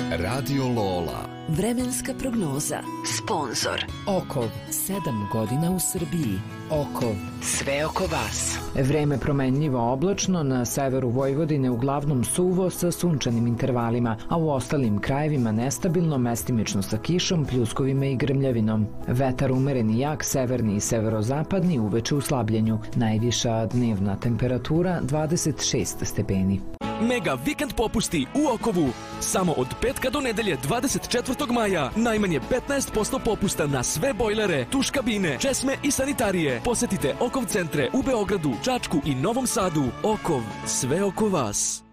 Radio Lola. Vremenska prognoza. Sponzor. Okov, 7 godina u Srbiji. Okov, sve oko vas. Vreme promenljivo oblačno, na severu Vojvodine uglavnom suvo sa sunčanim intervalima, a u ostalim krajevima nestabilno, mestimično sa kišom, pljuskovima i grmljavinom. Vetar umeren i jak, severni i severozapadni, uveče u slabljenju. Najviša dnevna temperatura 26 stepeni. Mega vikend popusti u Okovu. Samo od petka do nedelje 24. maja. Najmanje 15% popusta na sve bojlere, tuš kabine, česme i sanitarije. Posetite Okov centre u Beogradu, Čačku i Novom Sadu. Okov, sve oko vas.